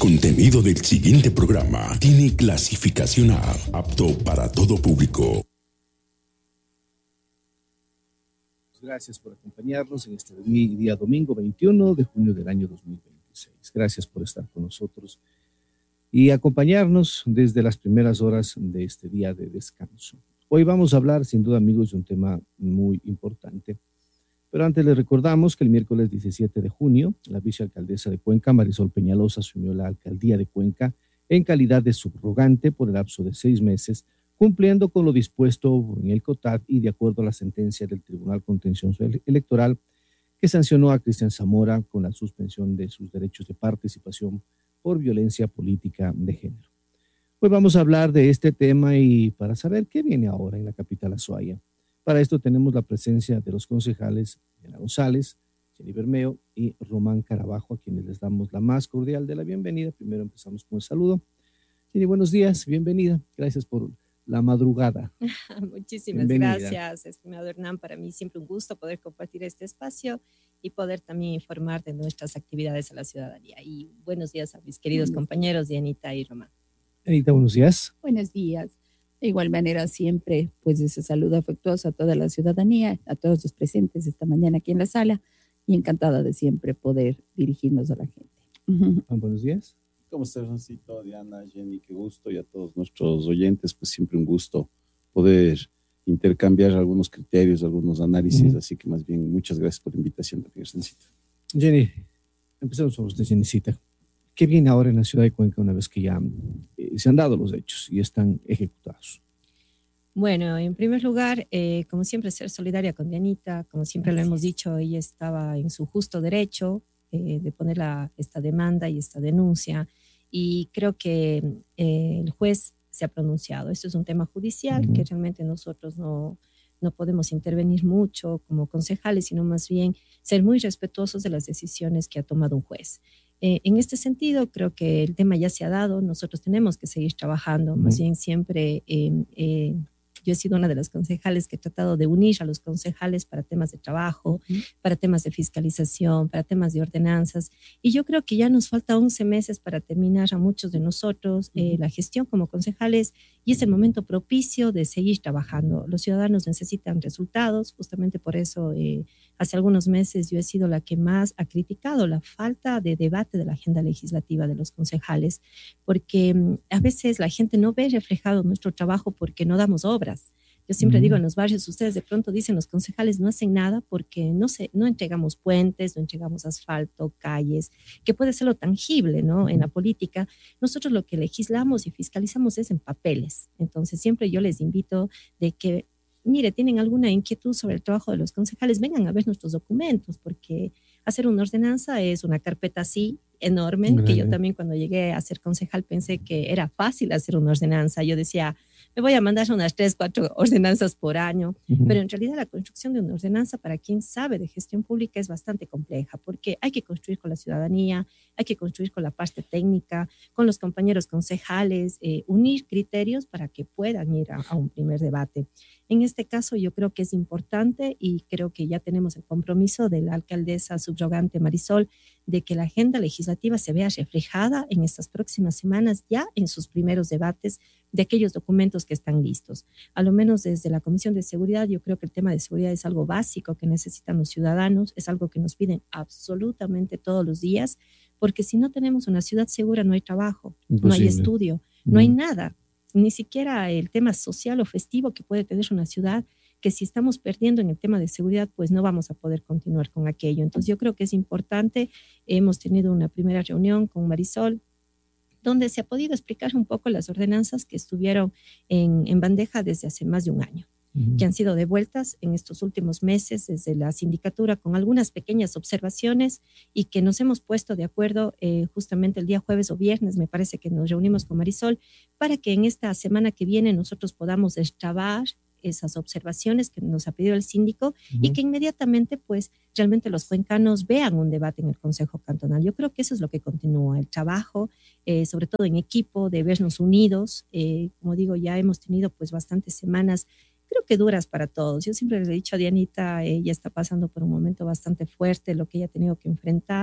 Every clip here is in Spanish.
contenido del siguiente programa tiene clasificación A, apto para todo público. Gracias por acompañarnos en este día domingo 21 de junio del año 2026. Gracias por estar con nosotros y acompañarnos desde las primeras horas de este día de descanso. Hoy vamos a hablar, sin duda, amigos, de un tema muy importante. Pero antes les recordamos que el miércoles 17 de junio, la vicealcaldesa de Cuenca, Marisol Peñalosa, asumió la alcaldía de Cuenca en calidad de subrogante por el lapso de 6 meses, cumpliendo con lo dispuesto en el COTAD y de acuerdo a la sentencia del Tribunal Contencioso Electoral que sancionó a Cristian Zamora con la suspensión de sus derechos de participación por violencia política de género. Hoy vamos a hablar de este tema y para saber qué viene ahora en la capital azuaya. Para esto tenemos la presencia de los concejales Diana González, Jenny Bermeo y Román Carabajo, a quienes les damos la más cordial de la bienvenida. Primero empezamos con el saludo. Jenny, buenos días, bienvenida. Gracias por la madrugada. Muchísimas gracias, estimado Hernán. Para mí siempre un gusto poder compartir este espacio y poder también informar de nuestras actividades a la ciudadanía. Y buenos días a mis queridos compañeros Dianita y Román. Anita, buenos días. Buenos días. De igual manera, siempre, pues, ese saludo afectuoso a toda la ciudadanía, a todos los presentes esta mañana aquí en la sala, y encantada de siempre poder dirigirnos a la gente. Buenos días. ¿Cómo estás, Rancito, Diana, Jenny? Qué gusto, y a todos nuestros oyentes, pues siempre un gusto poder intercambiar algunos criterios, algunos análisis, así que más bien muchas gracias por la invitación, Rancito. Jenny, empezamos por usted, Jennycita. ¿Qué viene ahora en la ciudad de Cuenca una vez que ya se han dado los hechos y están ejecutados? Bueno, en primer lugar, como siempre, ser solidaria con Dianita. Como siempre lo hemos dicho, ella estaba en su justo derecho de poner esta demanda y esta denuncia, y creo que el juez se ha pronunciado. Esto es un tema judicial que realmente nosotros no podemos intervenir mucho como concejales, sino más bien ser muy respetuosos de las decisiones que ha tomado un juez. En este sentido, creo que el tema ya se ha dado, nosotros tenemos que seguir trabajando, más bien siempre yo he sido una de las concejales que he tratado de unir a los concejales para temas de trabajo, para temas de fiscalización, para temas de ordenanzas, y yo creo que ya nos falta 11 meses para terminar a muchos de nosotros la gestión como concejales, y es el momento propicio de seguir trabajando. Los ciudadanos necesitan resultados, justamente por eso hace algunos meses yo he sido la que más ha criticado la falta de debate de la agenda legislativa de los concejales, porque a veces la gente no ve reflejado nuestro trabajo porque no damos obras. Yo siempre digo en los barrios, ustedes de pronto dicen los concejales no hacen nada porque no entregamos puentes, no entregamos asfalto, calles, que puede ser lo tangible, ¿no? En la política, nosotros lo que legislamos y fiscalizamos es en papeles. Entonces siempre yo les invito de que, mire, tienen alguna inquietud sobre el trabajo de los concejales, vengan a ver nuestros documentos, porque hacer una ordenanza es una carpeta así enorme, que yo también cuando llegué a ser concejal pensé que era fácil hacer una ordenanza. Yo decía, me voy a mandar unas 3, 4 ordenanzas por año, pero en realidad la construcción de una ordenanza para quien sabe de gestión pública es bastante compleja, porque hay que construir con la ciudadanía, hay que construir con la parte técnica, con los compañeros concejales, unir criterios para que puedan ir a un primer debate. En este caso yo creo que es importante y creo que ya tenemos el compromiso de la alcaldesa subrogante Marisol de que la agenda legislativa se vea reflejada en estas próximas semanas ya en sus primeros debates de aquellos documentos que están listos. A lo menos desde la Comisión de Seguridad, yo creo que el tema de seguridad es algo básico que necesitan los ciudadanos, es algo que nos piden absolutamente todos los días, porque si no tenemos una ciudad segura no hay trabajo, no hay estudio, no hay nada, ni siquiera el tema social o festivo que puede tener una ciudad, que si estamos perdiendo en el tema de seguridad, pues no vamos a poder continuar con aquello. Entonces yo creo que es importante, hemos tenido una primera reunión con Marisol, donde se ha podido explicar un poco las ordenanzas que estuvieron en bandeja desde hace más de un año, que han sido devueltas en estos últimos meses desde la sindicatura con algunas pequeñas observaciones y que nos hemos puesto de acuerdo justamente el día jueves o viernes, me parece que nos reunimos con Marisol, para que en esta semana que viene nosotros podamos destrabar esas observaciones que nos ha pedido el síndico y que inmediatamente pues realmente los cuencanos vean un debate en el Consejo Cantonal. Yo creo que eso es lo que continúa, el trabajo, sobre todo en equipo, de vernos unidos. Como digo, ya hemos tenido pues bastantes semanas, creo que duras para todos. Yo siempre le he dicho a Dianita, ella está pasando por un momento bastante fuerte, lo que ella ha tenido que enfrentar.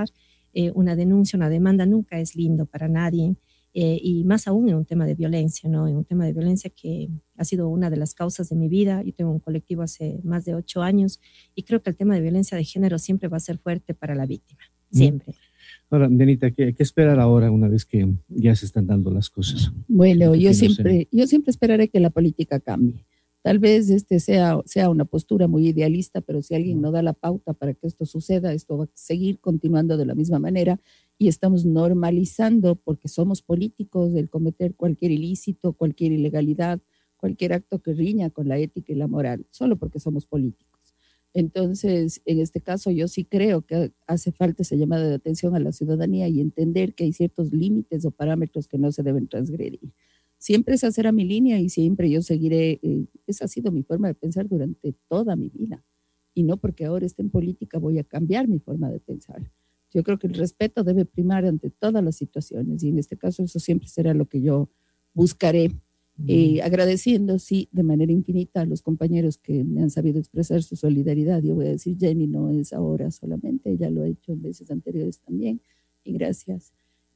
una denuncia, una demanda nunca es lindo para nadie. Y más aún en un tema de violencia, ¿no? En un tema de violencia que ha sido una de las causas de mi vida. Yo tengo un colectivo hace más de 8 años y creo que el tema de violencia de género siempre va a ser fuerte para la víctima, siempre. Ahora, Dianita, ¿qué esperar ahora una vez que ya se están dando las cosas? Bueno, yo siempre esperaré que la política cambie. Tal vez sea una postura muy idealista, pero si alguien no da la pauta para que esto suceda, esto va a seguir continuando de la misma manera y estamos normalizando, porque somos políticos, el cometer cualquier ilícito, cualquier ilegalidad, cualquier acto que riña con la ética y la moral, solo porque somos políticos. Entonces, en este caso, yo sí creo que hace falta esa llamada de atención a la ciudadanía y entender que hay ciertos límites o parámetros que no se deben transgredir. Siempre esa será mi línea y siempre yo seguiré, esa ha sido mi forma de pensar durante toda mi vida. Y no porque ahora esté en política voy a cambiar mi forma de pensar. Yo creo que el respeto debe primar ante todas las situaciones y en este caso eso siempre será lo que yo buscaré. Agradeciendo, sí, de manera infinita a los compañeros que me han sabido expresar su solidaridad. Yo voy a decir, Jenny no es ahora solamente, ella lo ha hecho en veces anteriores también, y gracias.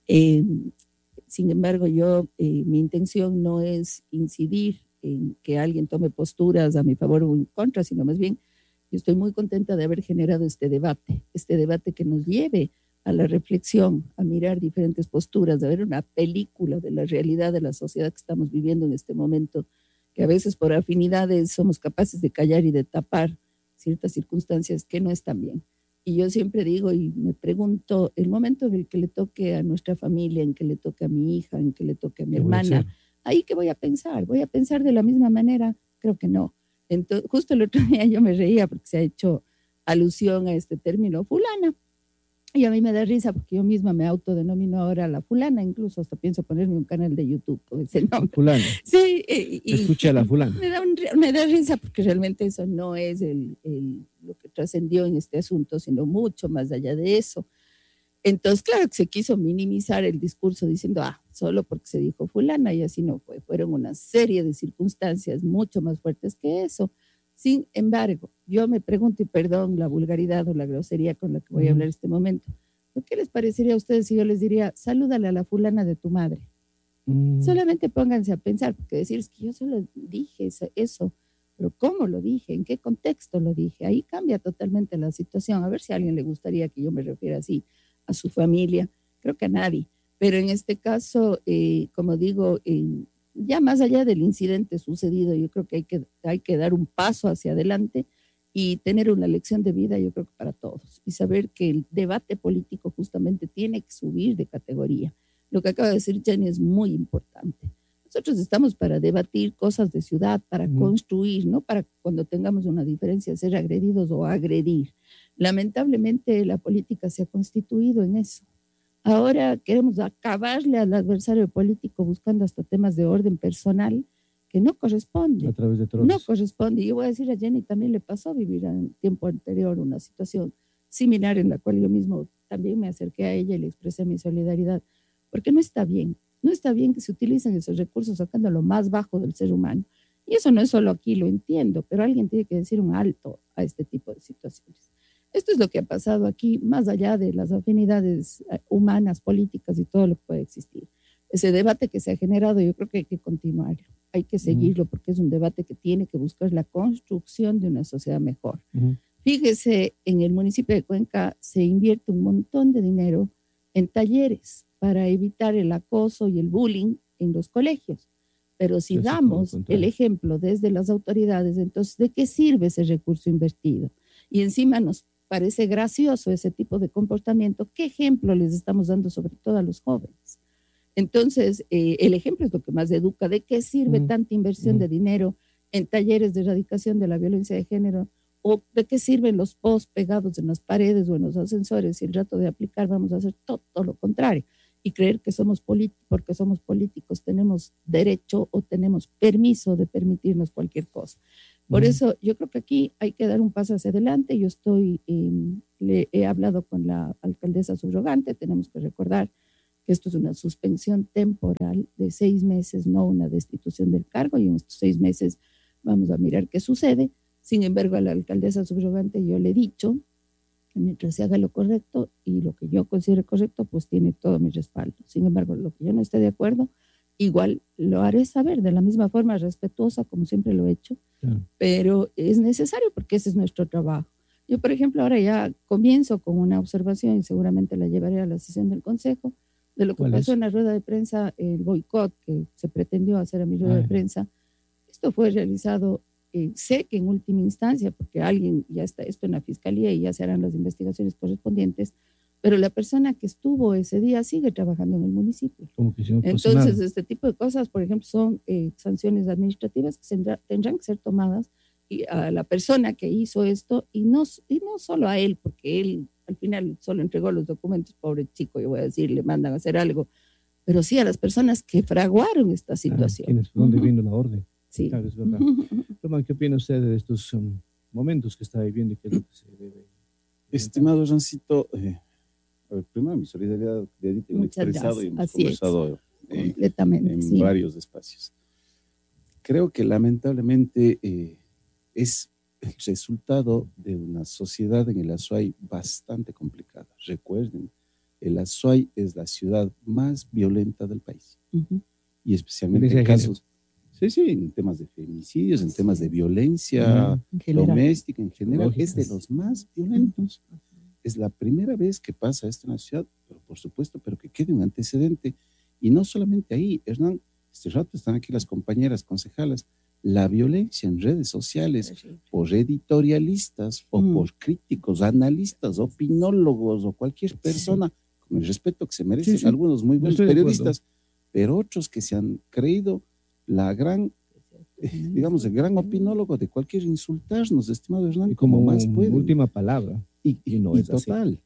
Sin embargo, mi intención no es incidir en que alguien tome posturas a mi favor o en contra, sino más bien, yo estoy muy contenta de haber generado este debate que nos lleve a la reflexión, a mirar diferentes posturas, a ver una película de la realidad de la sociedad que estamos viviendo en este momento, que a veces por afinidades somos capaces de callar y de tapar ciertas circunstancias que no están bien. Y yo siempre digo y me pregunto, el momento en el que le toque a nuestra familia, en que le toque a mi hija, en que le toque a mi hermana, ¿ahí qué voy a pensar? ¿Voy a pensar de la misma manera? Creo que no. Entonces, justo el otro día yo me reía porque se ha hecho alusión a este término fulana. Y a mí me da risa porque yo misma me autodenomino ahora la fulana, incluso hasta pienso ponerme un canal de YouTube con ese nombre. Fulana. Sí. Escucha a la fulana. Me da risa porque realmente eso no es lo que trascendió en este asunto, sino mucho más allá de eso. Entonces, claro que se quiso minimizar el discurso diciendo, solo porque se dijo fulana, y así no fue. Fueron una serie de circunstancias mucho más fuertes que eso. Sin embargo, yo me pregunto, y perdón la vulgaridad o la grosería con la que voy a hablar en este momento, ¿qué les parecería a ustedes si yo les diría, salúdale a la fulana de tu madre? Solamente pónganse a pensar, porque decir es que yo solo dije eso, pero ¿cómo lo dije? ¿En qué contexto lo dije? Ahí cambia totalmente la situación. A ver si a alguien le gustaría que yo me refiera así a su familia. Creo que a nadie. Pero en este caso, como digo, ya más allá del incidente sucedido, yo creo que hay que dar un paso hacia adelante y tener una lección de vida, yo creo que para todos, y saber que el debate político justamente tiene que subir de categoría. Lo que acaba de decir Jenny es muy importante. Nosotros estamos para debatir cosas de ciudad, para construir, no para cuando tengamos una diferencia ser agredidos o agredir. Lamentablemente la política se ha constituido en eso. Ahora queremos acabarle al adversario político buscando hasta temas de orden personal que no corresponde. A través de troles. No corresponde. Y yo voy a decir a Jenny, también le pasó a vivir en tiempo anterior una situación similar en la cual yo mismo también me acerqué a ella y le expresé mi solidaridad, porque no está bien. No está bien que se utilicen esos recursos sacando lo más bajo del ser humano. Y eso no es solo aquí, lo entiendo, pero alguien tiene que decir un alto a este tipo de situaciones. Esto es lo que ha pasado aquí, más allá de las afinidades humanas, políticas y todo lo que puede existir. Ese debate que se ha generado, yo creo que hay que continuarlo, hay que seguirlo, porque es un debate que tiene que buscar la construcción de una sociedad mejor. Fíjese, en el municipio de Cuenca se invierte un montón de dinero en talleres para evitar el acoso y el bullying en los colegios. Pero si damos el ejemplo desde las autoridades, entonces, ¿de qué sirve ese recurso invertido? Y encima nos parece gracioso ese tipo de comportamiento. ¿Qué ejemplo les estamos dando sobre todo a los jóvenes? Entonces, el ejemplo es lo que más educa. ¿De qué sirve tanta inversión de dinero en talleres de erradicación de la violencia de género? ¿O de qué sirven los posts pegados en las paredes o en los ascensores y el rato de aplicar vamos a hacer todo lo contrario? Y creer que somos políticos, porque somos políticos, tenemos derecho o tenemos permiso de permitirnos cualquier cosa. Por eso yo creo que aquí hay que dar un paso hacia adelante. Yo le he hablado con la alcaldesa subrogante, tenemos que recordar que esto es una suspensión temporal de 6 meses, no una destitución del cargo, y en estos 6 meses vamos a mirar qué sucede. Sin embargo, a la alcaldesa subrogante yo le he dicho Mientras se haga lo correcto y lo que yo considere correcto, pues tiene todo mi respaldo. Sin embargo, lo que yo no esté de acuerdo, igual lo haré saber de la misma forma respetuosa, como siempre lo he hecho, pero es necesario porque ese es nuestro trabajo. Yo, por ejemplo, ahora ya comienzo con una observación y seguramente la llevaré a la sesión del Consejo de lo que pasó en la rueda de prensa, el boicot que se pretendió hacer a mi rueda de prensa. Esto fue realizado, sé que en última instancia, porque alguien ya está esto en la fiscalía y ya se harán las investigaciones correspondientes, pero la persona que estuvo ese día sigue trabajando en el municipio. Entonces, este tipo de cosas, por ejemplo, son sanciones administrativas que tendrán que ser tomadas y a la persona que hizo esto, y no solo a él, porque él al final solo entregó los documentos, pobre chico, yo voy a decir, le mandan a hacer algo, pero sí a las personas que fraguaron esta situación. ¿Dónde vino la orden? Sí. Claro, es verdad. Tomás, ¿qué opina usted de estos momentos que está viviendo y qué es lo que se debe? Estimado Rancito, primero mi solidaridad de ahorita lo he expresado y hemos conversado en varios espacios. Creo que lamentablemente es el resultado de una sociedad en el Azuay bastante complicada. Recuerden, el Azuay es la ciudad más violenta del país. Y especialmente en casos, en temas de feminicidios, en temas de violencia doméstica en general, es de los más violentos. Es la primera vez que pasa esto en la ciudad, pero por supuesto, pero que quede un antecedente. Y no solamente ahí, Hernán, este rato están aquí las compañeras concejalas, la violencia en redes sociales por editorialistas o por críticos, analistas, opinólogos o cualquier persona, con el respeto que se merecen, algunos muy buenos periodistas, pero otros que se han creído la gran, digamos, el gran opinólogo de cualquier insultarnos, estimado Hernán, y como más puede. Última palabra. Y no es total.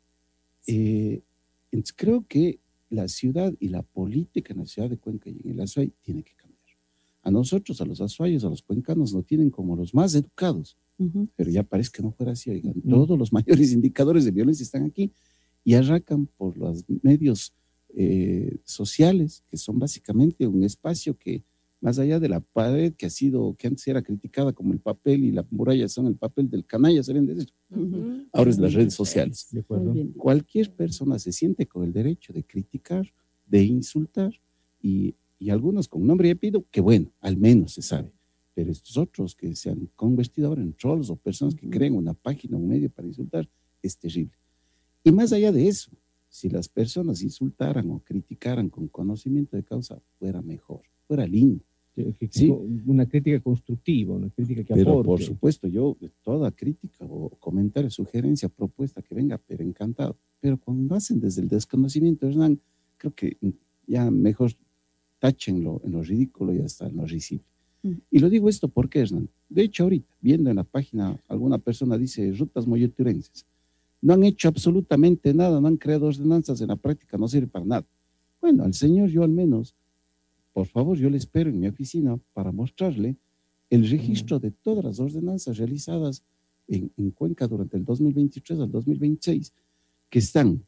Entonces creo que la ciudad y la política en la ciudad de Cuenca y en el Azuay tiene que cambiar. A nosotros, a los azuayos, a los cuencanos, nos tienen como los más educados, pero ya parece que no fuera así. Oigan, todos los mayores indicadores de violencia están aquí y arrancan por los medios sociales, que son básicamente un espacio que, más allá de la pared que antes era criticada como el papel y la muralla son el papel del canalla, ¿saben de eso? Ahora es las redes sociales. De acuerdo. Cualquier persona se siente con el derecho de criticar, de insultar, y algunos con nombre y apellido, que bueno, al menos se sabe. Pero estos otros que se han convertido ahora en trolls o personas que creen una página, un medio para insultar, es terrible. Y más allá de eso, si las personas insultaran o criticaran con conocimiento de causa, fuera mejor, fuera lindo. Sí. Una crítica constructiva, una crítica que aporte. Pero por supuesto, yo toda crítica o comentario, sugerencia, propuesta que venga, pero encantado. Pero cuando hacen desde el desconocimiento, Hernán, creo que ya mejor táchenlo en lo ridículo y hasta en lo risible. Y lo digo esto porque, Hernán, de hecho ahorita, viendo en la página, alguna persona dice rutas moyoturenses, no han hecho absolutamente nada, no han creado ordenanzas, en la práctica no sirve para nada. Bueno, al señor yo al menos, por favor, yo le espero en mi oficina para mostrarle el registro de todas las ordenanzas realizadas en Cuenca durante el 2023 al 2026, que están,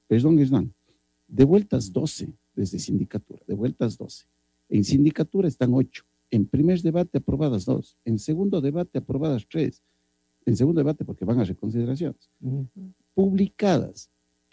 devueltas 12 desde sindicatura, devueltas 12. En sindicatura están 8. En primer debate aprobadas 2. En segundo debate aprobadas 3. En segundo debate porque van a reconsideraciones. Publicadas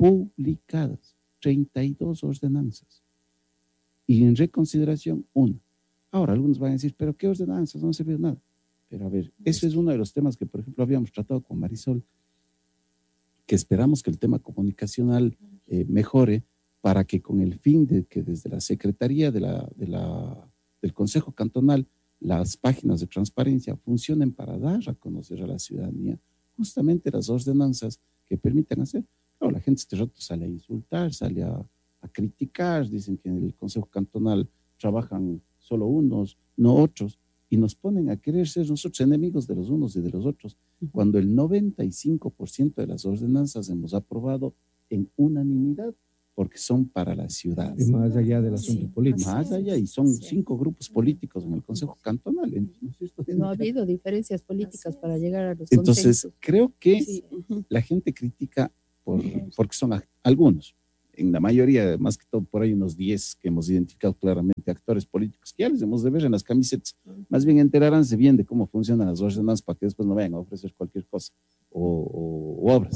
32 ordenanzas. Y en reconsideración 1. Ahora, algunos van a decir, ¿pero qué ordenanzas? No ha servido nada. Pero a ver, eso es uno de los temas que, por ejemplo, habíamos tratado con Marisol, que esperamos que el tema comunicacional mejore para que con el fin de que desde la Secretaría del Consejo Cantonal las páginas de transparencia funcionen para dar a conocer a la ciudadanía justamente las ordenanzas que permitan hacer. Claro, la gente este rato sale a insultar, sale a criticar, dicen que en el Consejo Cantonal trabajan solo unos, no otros, y nos ponen a querer ser nosotros enemigos de los unos y de los otros, cuando el 95% de las ordenanzas hemos aprobado en unanimidad, porque son para la ciudad. Y más allá del asunto político. Más allá, y son 5 grupos políticos en el Consejo Cantonal. Entonces, no ha habido diferencias políticas para llegar a los entonces, consensos. Creo que la gente critica porque son algunos. En la mayoría, más que todo, por ahí unos 10 que hemos identificado claramente actores políticos, que ya les hemos de ver en las camisetas. Más bien enteraránse bien de cómo funcionan las ordenanzas para que después no vayan a ofrecer cualquier cosa o obras.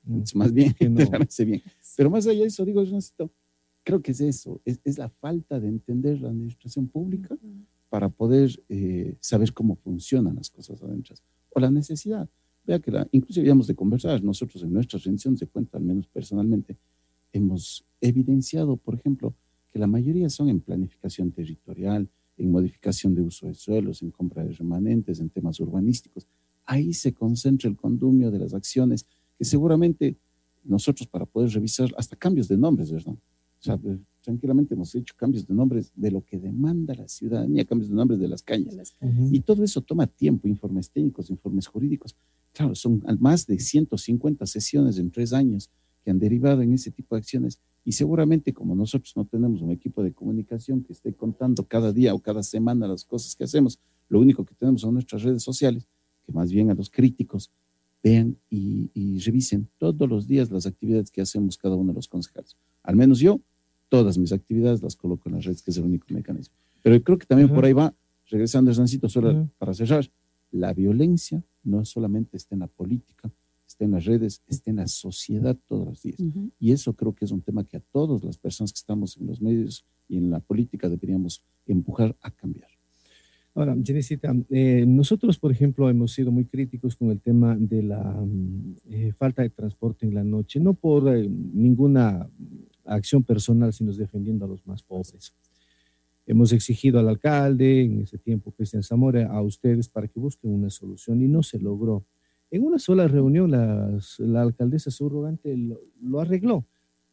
Entonces, más bien, que no. enterarse bien. Pero más allá de eso, digo, Ernesto, creo que es eso, es la falta de entender la administración pública para poder saber cómo funcionan las cosas adentro, o la necesidad. Vea que incluso habíamos de conversar, nosotros en nuestras rendiciones de cuenta, al menos personalmente, hemos evidenciado, por ejemplo, que la mayoría son en planificación territorial, en modificación de uso de suelos, en compra de remanentes, en temas urbanísticos. Ahí se concentra el condumio de las acciones que seguramente nosotros, para poder revisar hasta cambios de nombres, ¿verdad? O sea, tranquilamente hemos hecho cambios de nombres de lo que demanda la ciudadanía, cambios de nombres de las calles. Y todo eso toma tiempo, informes técnicos, informes jurídicos. Claro, son más de 150 sesiones en 3 años que han derivado en ese tipo de acciones. Y seguramente, como nosotros no tenemos un equipo de comunicación que esté contando cada día o cada semana las cosas que hacemos, lo único que tenemos son nuestras redes sociales, que más bien a los críticos vean y revisen todos los días las actividades que hacemos cada uno de los concejales. Al menos yo, todas mis actividades las coloco en las redes, que es el único mecanismo. Pero creo que también por ahí va, regresando a Hernancito, solo para cerrar, la violencia no solamente está en la política, está en las redes, está en la sociedad todos los días. Y eso creo que es un tema que a todas las personas que estamos en los medios y en la política deberíamos empujar a cambiar. Ahora, Jenicita, nosotros, por ejemplo, hemos sido muy críticos con el tema de la falta de transporte en la noche, no por ninguna acción personal, sino defendiendo a los más pobres. Hemos exigido al alcalde, en ese tiempo Cristian Zamora, a ustedes para que busquen una solución y no se logró. En una sola reunión la alcaldesa subrogante lo arregló.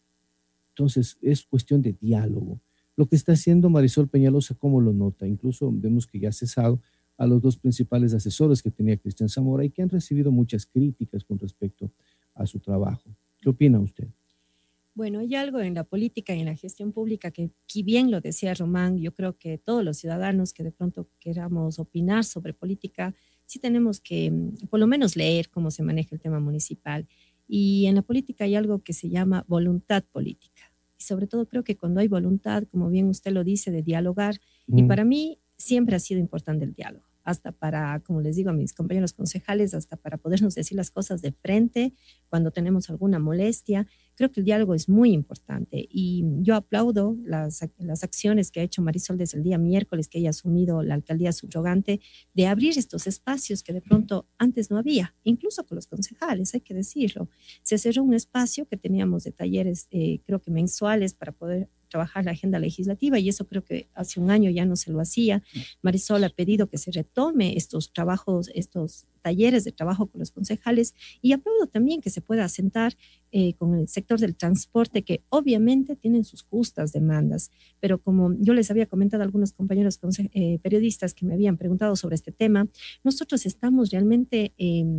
Entonces es cuestión de diálogo. Lo que está haciendo Marisol Peñalosa, ¿cómo lo nota? Incluso vemos que ya ha cesado a los 2 principales asesores que tenía Cristian Zamora y que han recibido muchas críticas con respecto a su trabajo. ¿Qué opina usted? Bueno, hay algo en la política y en la gestión pública que bien lo decía Román, yo creo que todos los ciudadanos que de pronto queramos opinar sobre política, sí tenemos que por lo menos leer cómo se maneja el tema municipal. Y en la política hay algo que se llama voluntad política. Y sobre todo creo que cuando hay voluntad, como bien usted lo dice, de dialogar, y para mí siempre ha sido importante el diálogo, hasta para, como les digo a mis compañeros concejales, hasta para podernos decir las cosas de frente cuando tenemos alguna molestia. Creo que el diálogo es muy importante y yo aplaudo las acciones que ha hecho Marisol desde el día miércoles que ella ha asumido la alcaldía subrogante, de abrir estos espacios que de pronto antes no había, incluso con los concejales, hay que decirlo. Se cerró un espacio que teníamos de talleres, creo que mensuales, para poder trabajar la agenda legislativa, y eso creo que hace un año ya no se lo hacía. Marisol ha pedido que se retome estos trabajos, estos talleres de trabajo con los concejales, y aplaudo también que se pueda asentar con el sector del transporte, que obviamente tienen sus justas demandas, pero como yo les había comentado a algunos compañeros periodistas que me habían preguntado sobre este tema, nosotros estamos realmente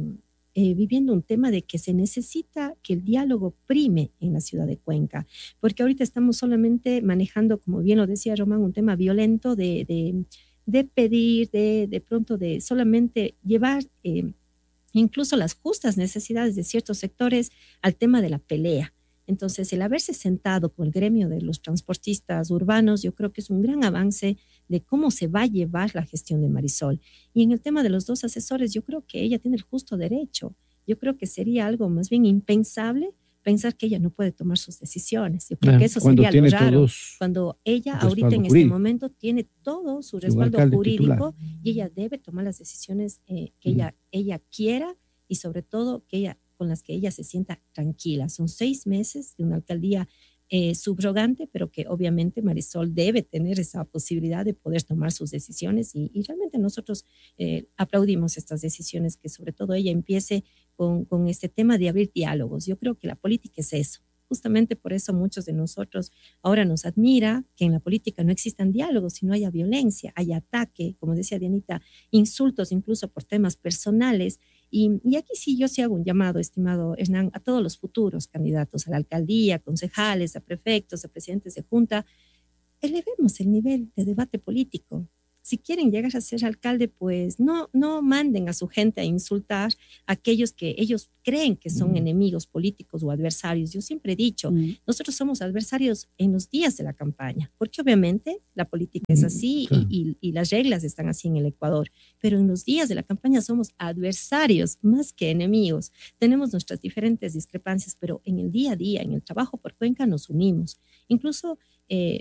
viviendo un tema de que se necesita que el diálogo prime en la ciudad de Cuenca, porque ahorita estamos solamente manejando, como bien lo decía Román, un tema violento de pedir, de pronto de solamente llevar incluso las justas necesidades de ciertos sectores al tema de la pelea. Entonces, el haberse sentado con el gremio de los transportistas urbanos, yo creo que es un gran avance de cómo se va a llevar la gestión de Marisol. Y en el tema de los 2 asesores, yo creo que ella tiene el justo derecho. Yo creo que sería algo más bien impensable pensar que ella no puede tomar sus decisiones. Yo creo que eso sería lo raro. Cuando ella ahorita en este momento tiene todo su respaldo jurídico y ella debe tomar las decisiones que ella quiera, y sobre todo con las que ella se sienta tranquila. Son 6 meses de una alcaldía subrogante, pero que obviamente Marisol debe tener esa posibilidad de poder tomar sus decisiones, y realmente nosotros aplaudimos estas decisiones, que sobre todo ella empiece con este tema de abrir diálogos. Yo creo que la política es eso. Justamente por eso muchos de nosotros ahora nos admira que en la política no existan diálogos, sino haya violencia, haya ataque, como decía Dianita, insultos incluso por temas personales. Y aquí sí yo sí hago un llamado, estimado Hernán, a todos los futuros candidatos a la alcaldía, concejales, a prefectos, a presidentes de junta. Elevemos el nivel de debate político. si quieren llegar a ser alcalde, pues no manden a su gente a insultar a aquellos que ellos creen que son enemigos políticos o adversarios. Yo siempre he dicho, nosotros somos adversarios en los días de la campaña, porque obviamente la política es así claro. y las reglas están así en el Ecuador, pero en los días de la campaña somos adversarios más que enemigos. Tenemos nuestras diferentes discrepancias, pero en el día a día, en el trabajo por Cuenca, nos unimos. Incluso